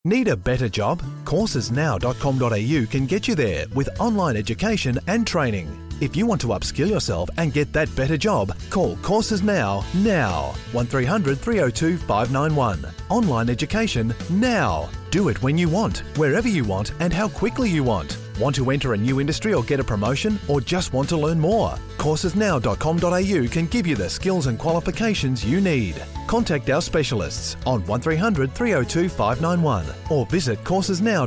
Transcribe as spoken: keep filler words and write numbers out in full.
Need a better job? courses now dot com dot a u can get you there with online education and training. If you want to upskill yourself and get that better job, call Courses Now, now. one three hundred three oh two five nine one. Online education now. Do it when you want, wherever you want and how quickly you want. Want to enter a new industry or get a promotion, or just want to learn more? courses now dot com dot a u can give you the skills and qualifications you need. Contact our specialists on one three hundred three oh two five nine one or visit courses now